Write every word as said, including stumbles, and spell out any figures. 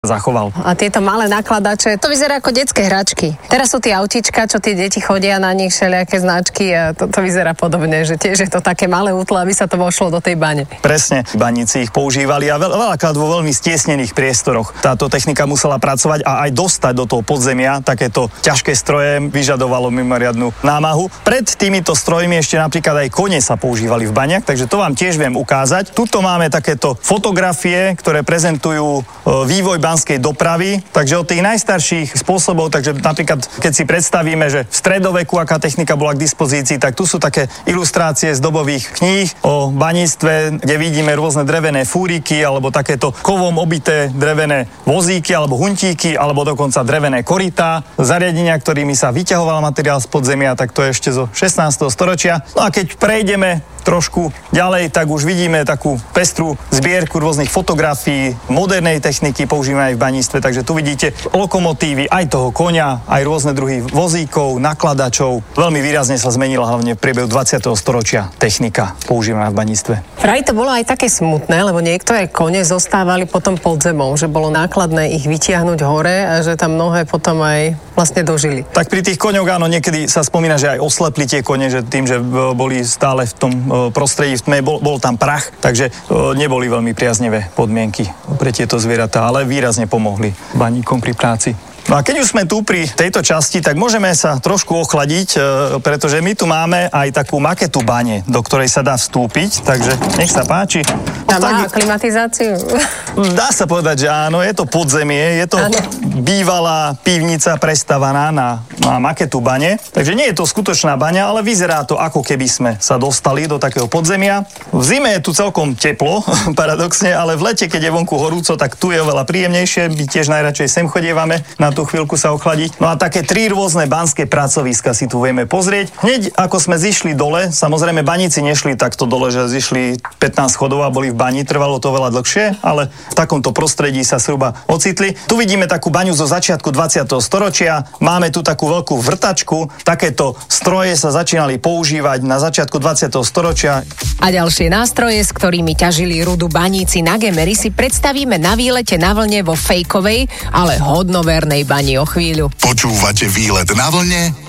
zachoval. A tieto malé nakladače, to vyzerá ako detské hračky. Teraz sú tie autička, čo tie deti chodia na nich, všelijaké značky a to, to vyzerá podobne, že tiež je to také malé útle, aby sa to vošlo do tej bane. Presne, baníci ich používali a veľ, veľakrát vo veľmi stiesnených priestoroch. Táto technika musela pracovať a aj dostať do toho podzemia. Takéto ťažké stroje vyžadovalo mimoriadnu námahu. Pred týmito strojmi ešte napríklad aj kone sa používali v baniach, takže to vám tiež viem ukázať. Tuto máme takéto fotografie, ktoré prezentujú e, vývoj banskej dopravy, takže od tých najstarších spôsobov, takže napríklad keď si predstavíme, že v stredoveku aká technika bola k dispozícii, tak tu sú také ilustrácie z dobových kníh o baníctve, kde vidíme rôzne drevené fúriky alebo takéto kovom obité drevené vozíky alebo huntíky alebo dokonca drevené korytá, zariadenia, ktorými sa vyťahoval materiál z podzemia, tak to je ešte zo šestnásteho storočia. No a keď prejdeme trošku ďalej, tak už vidíme takú pestrú zbierku rôznych fotografií, modernej techniky používame aj v baníctve, takže tu vidíte lokomotívy, aj toho koňa, aj rôzne druhy vozíkov, nakladačov. Veľmi výrazne sa zmenila hlavne v priebehu dvadsiateho storočia technika používaná v baníctve. Vraj to bolo aj také smutné, lebo niektoré kone zostávali potom pod zemou, že bolo nákladné ich vytiahnuť hore a že tam mnohé potom aj vlastne dožili. Tak pri tých koňoch áno, niekedy sa spomína, že aj oslepli tie kone, že tým, že boli stále v tom prostredí v tme, bol, bol tam prach, takže neboli veľmi priaznevé podmienky pre tieto zvieratá, ale výrazne pomohli baníkom pri práci. No a keď už sme tu pri tejto časti, tak môžeme sa trošku ochladiť, e, pretože my tu máme aj takú maketu bane, do ktorej sa dá vstúpiť, takže nech sa páči. Tam má klimatizáciu? Dá sa povedať, že áno, je to podzemie, je to áno. Bývalá pivnica prestavaná na, na maketu bane, takže nie je to skutočná baňa, ale vyzerá to, ako keby sme sa dostali do takého podzemia. V zime je tu celkom teplo, paradoxne, ale v lete, keď je vonku horúco, tak tu je oveľa príjemnejšie, my tiež najradšej sem chodievame na tú chvíľku sa ochladiť. No a také tri rôzne banské pracoviska si tu vieme pozrieť. Hneď ako sme zišli dole, samozrejme baníci nešli takto dole, že zišli pätnásť schodov a boli v bani, trvalo to veľa dlhšie, ale v takomto prostredí sa zhruba ocitli. Tu vidíme takú baňu zo začiatku dvadsiateho storočia. Máme tu takú veľkú vrtačku. Takéto stroje sa začínali používať na začiatku dvadsiateho storočia. A ďalšie nástroje, s ktorými ťažili rudu baníci na Gemery, si predstavíme na výlete na vlne vo fejkovej, ale hodnovernej bani o chvíľu. Počúvate Výlet na vlne